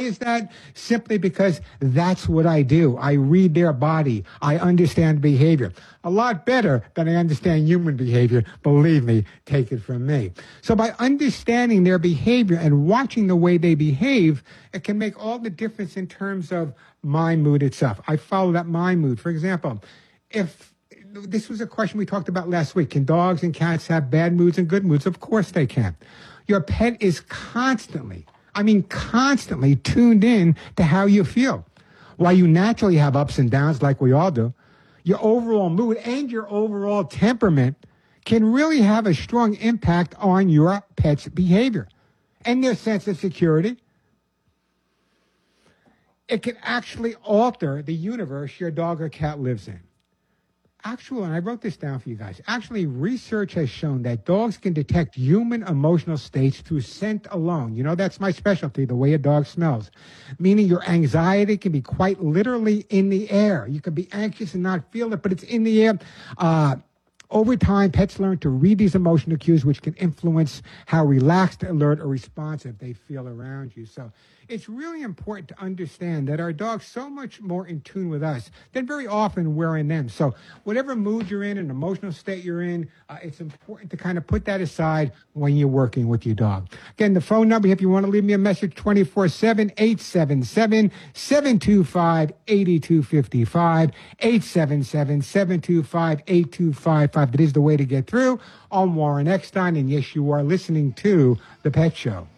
is that? Simply because that's what I do. I read their body. I understand behavior. A lot better than I understand human behavior. Believe me, take it from me. So by understanding their behavior and watching the way they behave, it can make all the difference in terms of my mood itself. I follow that my mood. For example, if this was a question we talked about last week, can dogs and cats have bad moods and good moods? Of course they can. Your pet is constantly tuned in to how you feel. While you naturally have ups and downs like we all do, your overall mood and your overall temperament can really have a strong impact on your pet's behavior and their sense of security. It can actually alter the universe your dog or cat lives in. Actually, and I wrote this down for you guys, actually research has shown that dogs can detect human emotional states through scent alone. You know, that's my specialty, the way a dog smells. Meaning your anxiety can be quite literally in the air. You can be anxious and not feel it, but it's in the air. Over time, pets learn to read these emotional cues, which can influence how relaxed, alert, or responsive they feel around you. So it's really important to understand that our dogs so much more in tune with us than very often we're in them. So whatever mood you're in, an emotional state you're in, it's important to kind of put that aside when you're working with your dog. Again, the phone number, if you want to leave me a message, 24/7, 877-725-8255, 877-725-8255. That is the way to get through. I'm Warren Eckstein, and yes, you are listening to The Pet Show.